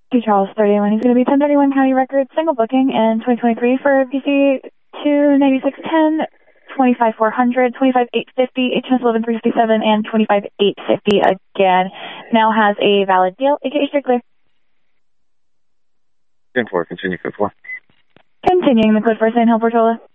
P. Charles 31. He's going to be 1031 County Record single booking in 2023 for PC 29610, 25400, 25850, HMS 11357, and 25850 again. Now has a valid deal, aka straight clear. 10-4, continue code 4. Continuing the code for San Hill Portola.